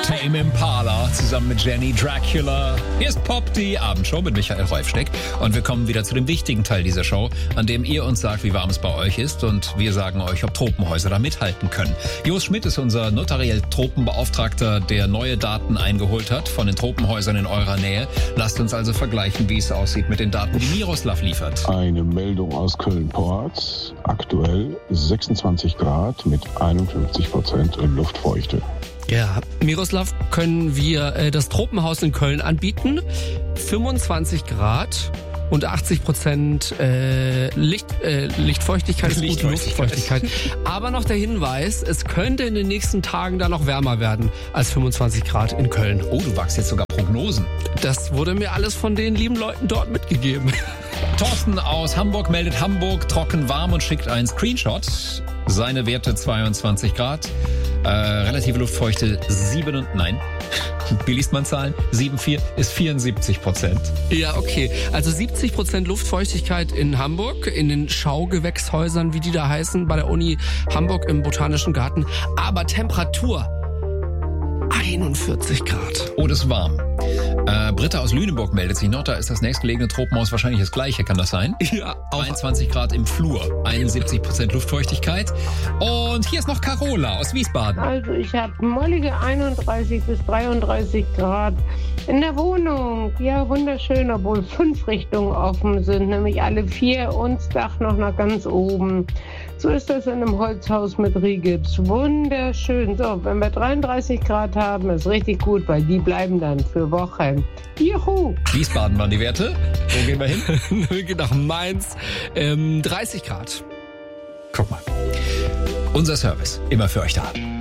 Tame Impala zusammen mit Jenny Dracula. Hier ist Pop, die Abendshow mit Michael Rolfsteck. Und wir kommen wieder zu dem wichtigen Teil dieser Show, an dem ihr uns sagt, wie warm es bei euch ist. Und wir sagen euch, ob Tropenhäuser da mithalten können. Jos Schmidt ist unser notariell Tropenbeauftragter, der neue Daten eingeholt hat von den Tropenhäusern in eurer Nähe. Lasst uns also vergleichen, wie es aussieht mit den Daten, die Miroslav liefert. Eine Meldung aus Köln-Porz. Aktuell 26 Grad mit 51% Luftfeuchte. Ja, Miroslav, können wir das Tropenhaus in Köln anbieten? 25 Grad und 80% Lichtfeuchtigkeit ist gut, Luftfeuchtigkeit. Aber noch der Hinweis, es könnte in den nächsten Tagen da noch wärmer werden als 25 Grad in Köln. Oh, du wagst jetzt sogar Prognosen. Das wurde mir alles von den lieben Leuten dort mitgegeben. Thorsten aus Hamburg meldet Hamburg trocken warm und schickt einen Screenshot. Seine Werte 22 Grad. Relative Luftfeuchte 7 nein. Wie liest man Zahlen? 7,4 ist 74%. Ja, okay. Also 70% Luftfeuchtigkeit in Hamburg, in den Schaugewächshäusern, wie die da heißen, bei der Uni Hamburg im Botanischen Garten. Aber Temperatur 41 Grad. Oh, das ist warm. Britta aus Lüneburg meldet sich noch. Da ist das nächstgelegene Tropenhaus wahrscheinlich das gleiche. Kann das sein? Ja. 23 Grad im Flur. 71% Luftfeuchtigkeit. Und hier ist noch Carola aus Wiesbaden. Also ich habe mollige 31 bis 33 Grad in der Wohnung. Ja, wunderschön, obwohl 5 Richtungen offen sind. Nämlich alle 4 und das Dach noch nach ganz oben. So ist das in einem Holzhaus mit Rigips. Wunderschön. So, wenn wir 33 Grad haben, ist richtig gut, weil die bleiben dann für Wochen. Juhu! Wiesbaden waren die Werte. Wo gehen wir hin? Wir gehen nach Mainz. 30 Grad. Guck mal. Unser Service. Immer für euch da.